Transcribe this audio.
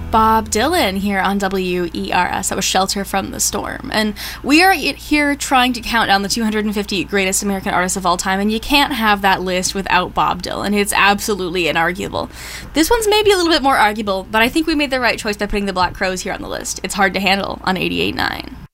Bob Dylan here on WERS. That was Shelter from the Storm. And we are here trying to count down the 250 greatest American artists of all time, and you can't have that list without Bob Dylan. It's absolutely inarguable. This one's maybe a little bit more arguable, but I think we made the right choice by putting the Black Crowes here on the list. It's hard to handle on 88.9.